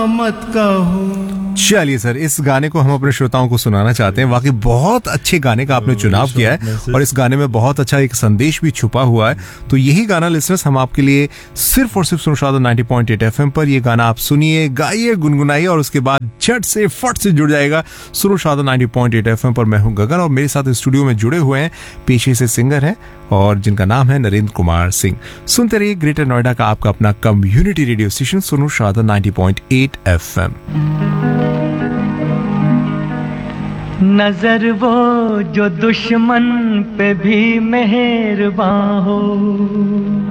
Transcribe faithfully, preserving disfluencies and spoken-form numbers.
मत कहो। चलिए सर, इस गाने को हम अपने श्रोताओं को सुनाना चाहते हैं। वाकई बहुत अच्छे गाने का आपने चुनाव किया है और इस गाने में बहुत अच्छा एक संदेश भी छुपा हुआ है। तो यही गाना लिसनर्स हम आपके लिए सिर्फ और सिर्फ सुनशाद नाइंटी पॉइंट एट एफएम पर ये गाना आप सुनिए, गाइए, गुनगुनाइए और उसके बाद झट से फट से जुड़ जाएगा सुनशाद नाइंटी पॉइंट एट एफएम पर। मैं हूं गगन और मेरे साथ स्टूडियो में जुड़े हुए हैं पेशे से सिंगर हैं और जिनका नाम है नरेंद्र कुमार सिंह। सुनते रहिए ग्रेटर नोएडा का आपका अपना community radio station सुनशाद ninety point eight FM. नजर वो जो दुश्मन पे भी मेहरबान हो,